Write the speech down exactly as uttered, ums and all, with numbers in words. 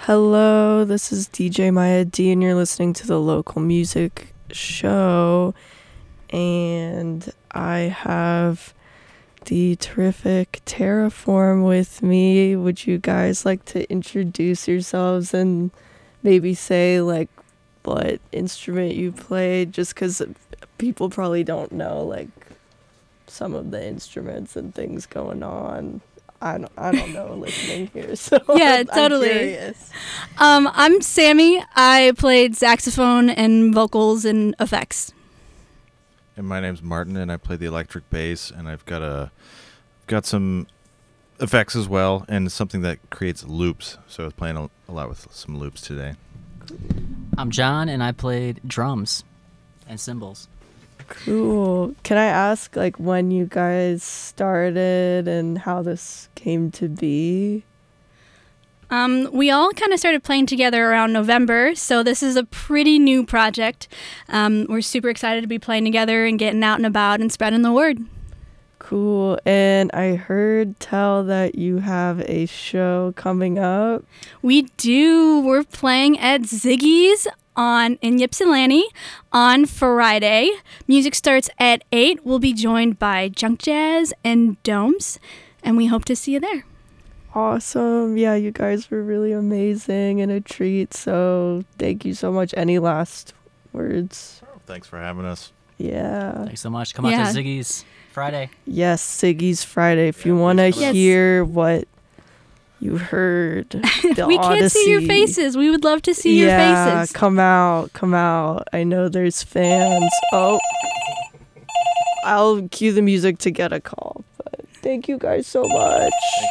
Hello, this is D J Maya D, and you're listening to the Local Music Show. And I have the terrific Terraform with me. Would you guys like to introduce yourselves and maybe say, like, what instrument you played? Just because people probably don't know, like, some of the instruments and things going on. I don't, I don't know listening here, so yeah, I'm, totally. I'm curious. Um, I'm Sammy. I played saxophone and vocals and effects. And my name's Martin, and I play the electric bass, and I've got a got some effects as well, and something that creates loops. So I was playing a, a lot with some loops today. I'm John, and I played drums and cymbals. Cool. Can I ask, like, when you guys started and how this came to be? Um, we all kind of started playing together around November, so this is a pretty new project. Um, we're super excited to be playing together and getting out and about and spreading the word. Cool. And I heard tell that you have a show coming up. We do. We're playing at Ziggy's on in Ypsilanti on Friday. Music starts at eight. We'll be joined by Junk Jazz and Domes, and we hope to see you there. Awesome. Yeah, you guys were really amazing and a treat. So thank you so much. Any last words? Thanks for having us. Yeah. Thanks so much. Come Yeah. out to Ziggy's Friday. Yes, Siggy's Friday. If you Yeah, want to please come out. hear what you heard, the We can't see your Odyssey. faces. We would love to see yeah, your faces. come out, come out. I know there's fans. Oh, I'll cue the music to get a call. But thank you guys so much.